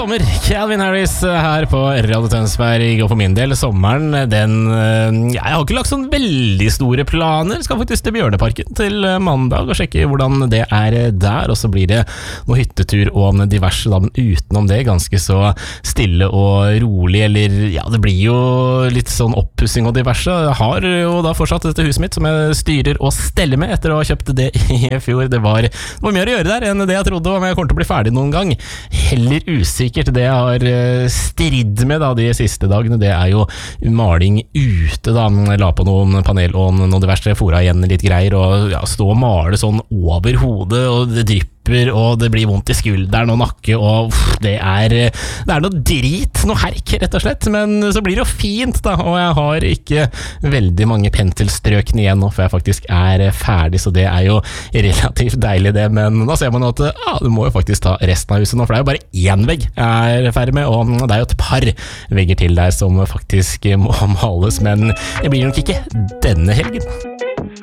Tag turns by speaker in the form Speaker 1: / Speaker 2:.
Speaker 1: sommer. Calvin Harris her på Radio Tønsberg. Og for min del, sommeren, jeg har ikke lagt sånn veldig store planer. Skal faktisk til Bjørneparken til mandag og sjekke hvordan det er der. Og så blir det noe hyttetur og diverse da, men utenom det ganske så stille og rolig. Eller ja, det blir jo litt sånn oppussing og diverse. Jeg har jo da fortsatt dette huset mitt som jeg styrer og steller med etter å ha kjøpt det i fjor. Det var mye å gjøre der enn det jeg trodde om jeg kommer til å bli ferdig noen gang. Heller usikkert. Det jeg har stridd med da, de siste dagene, det er jo maling ute da. Jeg la på noen panel og noe diverse, fora igjen litt greier og ja, stå og male sånn over hodet, og det drypper og det blir vondt i skulderen og nakke og det er noe drit, noe herk rett og slett, men så blir det jo fint da, og jeg har ikke veldig mange penselstrøkene igjen nå før jeg faktisk er ferdig, så det er jo relativt deilig det, men da ser man jo at du må jo faktisk ta resten av huset nå, for det er jo bare én vegg jeg er ferdig med, og det er jo et par vegger til der som faktisk må males, men det blir nok ikke denne helgen.